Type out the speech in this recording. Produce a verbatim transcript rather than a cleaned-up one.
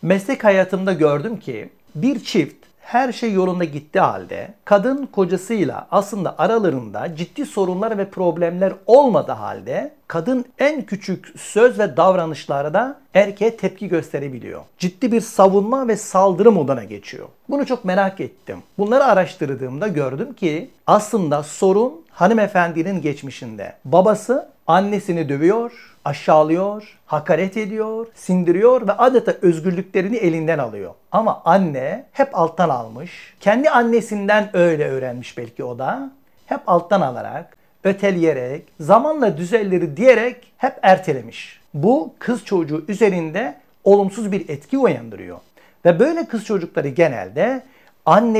Meslek hayatımda gördüm ki bir çift her şey yolunda gittiği halde kadın kocasıyla aslında aralarında ciddi sorunlar ve problemler olmadığı halde kadın en küçük söz ve davranışlarda erkeğe tepki gösterebiliyor. Ciddi bir savunma ve saldırı moduna geçiyor. Bunu çok merak ettim. Bunları araştırdığımda gördüm ki aslında sorun hanımefendinin geçmişinde. Babası annesini dövüyor, aşağılıyor, hakaret ediyor, sindiriyor ve adeta özgürlüklerini elinden alıyor. Ama anne hep alttan almış. Kendi annesinden öyle öğrenmiş belki o da. Hep alttan alarak, öteleyerek, zamanla düzelir diyerek hep ertelemiş. Bu kız çocuğu üzerinde olumsuz bir etki uyandırıyor. Ve böyle kız çocukları genelde anne